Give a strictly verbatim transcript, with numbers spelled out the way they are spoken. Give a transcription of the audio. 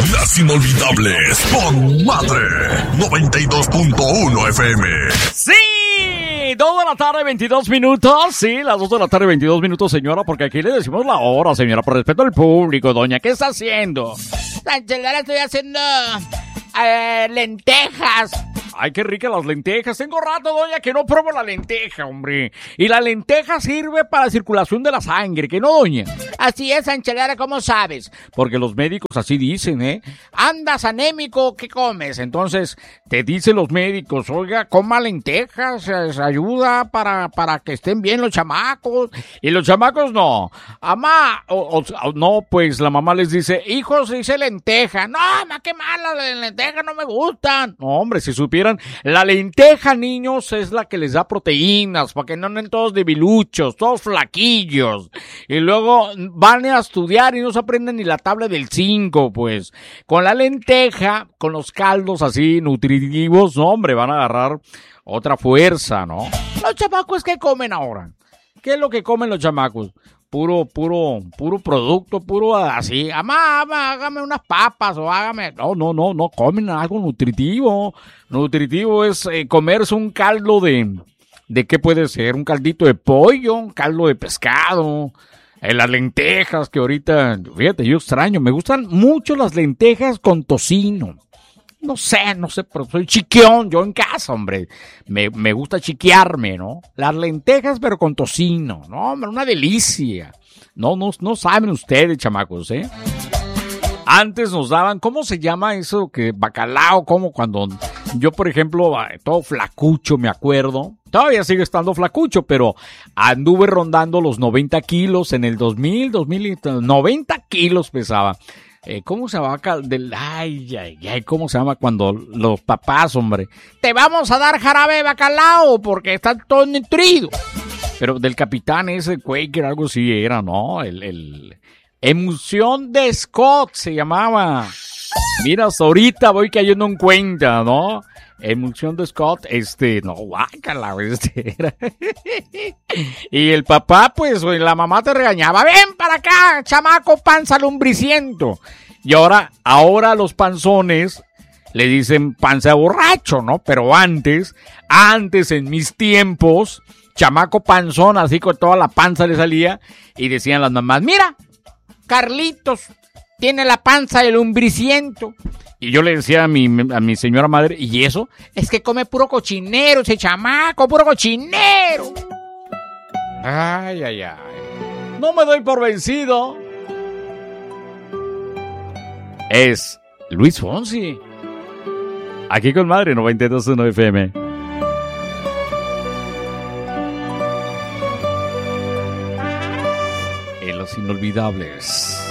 Las Inolvidables con Madre noventa y dos punto uno F M. ¡Sí! dos de la tarde, veintidós minutos. Sí, las dos de la tarde, veintidós minutos, señora, porque aquí le decimos la hora, señora, por respeto al público, doña. ¿Qué está haciendo? Sanchelara, estoy haciendo eh, lentejas. Ay, qué ricas las lentejas. Tengo rato, doña, que no pruebo la lenteja, hombre. Y la lenteja sirve para la circulación de la sangre, ¿que no, doña? Así es, Sanchelara, ¿cómo sabes? Porque los médicos así dicen, ¿eh? ¿Andas anémico? ¿Qué comes? Entonces, te dicen los médicos, oiga, coma lentejas, es ayuda para, para que estén bien los chamacos. Y los chamacos no. Mamá, o, o, no, pues la mamá les dice, hijos, hice lenteja. No, mamá, qué mala, las lentejas no me gustan. No, hombre, si supieran, la lenteja, niños, es la que les da proteínas, para que no anden todos debiluchos, todos flaquillos. Y luego van a estudiar y no se aprenden ni la tabla del cinco, pues. Con la lenteja, con los caldos así nutritivos, no, hombre, van a agarrar otra fuerza, ¿no? ¿Los chamacos qué comen ahora? ¿Qué es lo que comen los chamacos? Puro, puro, puro producto, puro así. Amá, amá, hágame unas papas o hágame... No, no, no, no comen algo nutritivo. Nutritivo es eh, comerse un caldo de... ¿De qué puede ser? Un caldito de pollo, un caldo de pescado... Eh, las lentejas que ahorita, fíjate, yo extraño, me gustan mucho las lentejas con tocino. No sé, no sé, pero soy chiquión, yo en casa, hombre. Me, me gusta chiquearme, ¿no? Las lentejas, pero con tocino, ¿no? Hombre, una delicia. No, no, no saben ustedes, chamacos, ¿eh? Antes nos daban, ¿cómo se llama eso? Que bacalao, como cuando yo, por ejemplo, todo flacucho, me acuerdo. Todavía sigue estando flacucho, pero anduve rondando los noventa kilos en el dos mil, dos mil, noventa kilos pesaba. Eh, ¿Cómo se llama? Del, ay, ay, ay, ¿cómo se llama cuando los papás, hombre? Te vamos a dar jarabe de bacalao porque está todo nutrido. Pero del capitán ese Quaker, algo así era, ¿no? El, el emulsión de Scott se llamaba. Mira, hasta ahorita voy cayendo en cuenta, ¿no? Emulsión de Scott, este, no, guácala, este era. Y el papá, pues, la mamá te regañaba, ven para acá, chamaco panza lumbriciento. Y ahora, ahora los panzones le dicen panza de borracho, ¿no? Pero antes, antes en mis tiempos, chamaco panzón, así con toda la panza le salía, y decían las mamás, mira, Carlitos tiene la panza de lumbriciento. Y yo le decía a mi, a mi señora madre, ¿y eso? Es que come puro cochinero ese chamaco, puro cochinero. Ay, ay, ay. No me doy por vencido. Es Luis Fonsi. Aquí con Madre noventa y dos punto uno F M. En Los Inolvidables.